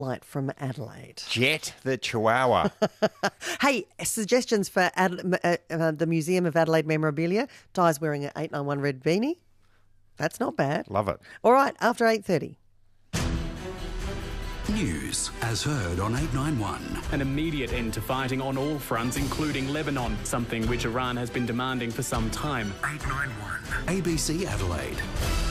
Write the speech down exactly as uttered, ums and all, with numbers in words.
Light from Adelaide. Jet the Chihuahua. Hey, suggestions for Ad- uh, uh, the Museum of Adelaide memorabilia. Di's wearing an eight nine one red beanie. That's not bad. Love it. All right, after eight thirty. News as heard on eight nine one. An immediate end to fighting on all fronts, including Lebanon, something which Iran has been demanding for some time. eight nine one. A B C Adelaide.